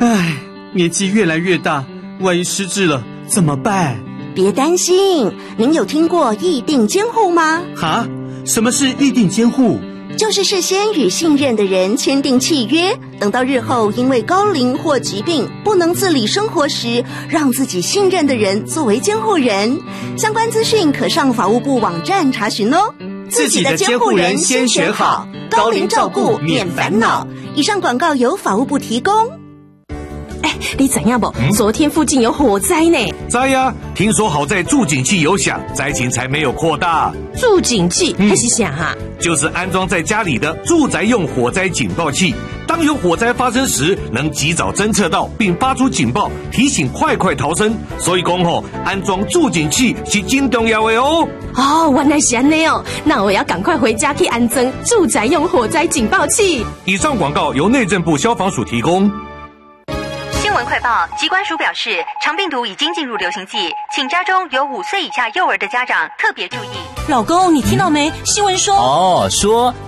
唉，年纪越来越大，万一失智了怎么办？ 别担心，您有听过议定监护吗？ 哈？什么是议定监护？ 就是事先与信任的人签订契约，等到日后因为高龄或疾病不能自理生活时，让自己信任的人作为监护人。相关资讯可上法务部网站查询哦。 自己的监护人先选好， 高龄照顾免烦恼。以上广告由法务部提供。 你知影不？昨天附近有火灾呢。 知呀，听说好在住警器有响，灾情才没有扩大。 住警器那是啥啊？ 就是安装在家里的住宅用火灾警报器，当有火灾发生时，能及早侦测到并发出警报，提醒快逃生。所以讲安装住警器是真重要的哦。 哦，原来是这样哦，那我要赶快回家去安装住宅用火灾警报器。 以上广告由内政部消防署提供。 新闻快报，疾管署表示，肠病毒已经进入流行季，请家中有5岁以下幼儿的家长特别注意。 老公，你听到没？新闻说说